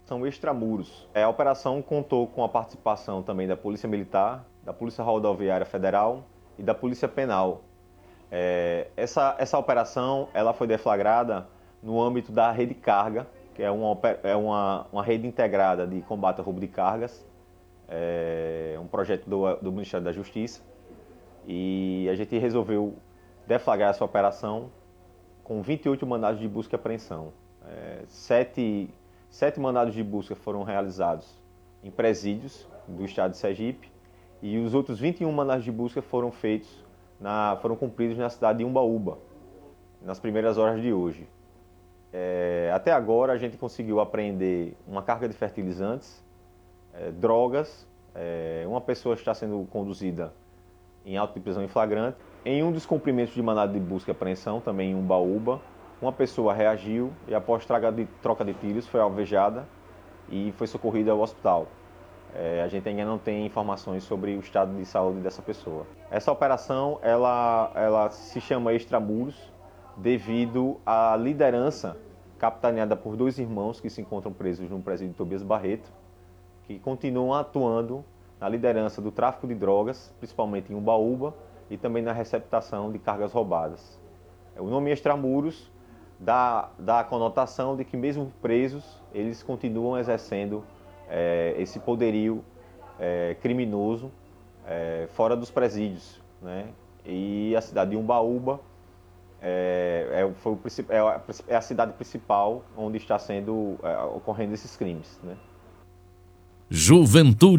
Operação Extramuros. A operação contou com a participação também da Polícia Militar, da Polícia Rodoviária Federal e da Polícia Penal. Essa operação ela foi deflagrada no âmbito da Rede Carga, que é uma rede integrada de combate ao roubo de cargas, um projeto do Ministério da Justiça. E a gente resolveu deflagrar essa operação com 28 mandados de busca e apreensão. Sete mandados de busca foram realizados em presídios do estado de Sergipe e os outros 21 mandados de busca foram cumpridos na cidade de Umbaúba, nas primeiras horas de hoje. Até agora a gente conseguiu apreender uma carga de fertilizantes, drogas, uma pessoa está sendo conduzida em auto de prisão em flagrante. Em um dos cumprimentos de mandado de busca e apreensão, também em Umbaúba, uma pessoa reagiu e após troca de tiros foi alvejada e foi socorrida ao hospital. A gente ainda não tem informações sobre o estado de saúde dessa pessoa. Essa operação ela se chama Extramuros devido à liderança capitaneada por 2 irmãos que se encontram presos no presídio Tobias Barreto, que continuam atuando na liderança do tráfico de drogas, principalmente em Umbaúba, e também na receptação de cargas roubadas. O nome Extramuros dá a conotação de que mesmo presos, eles continuam exercendo esse poderio criminoso fora dos presídios, né? E a cidade de Umbaúba é a cidade principal onde está ocorrendo esses crimes, né? Juventude.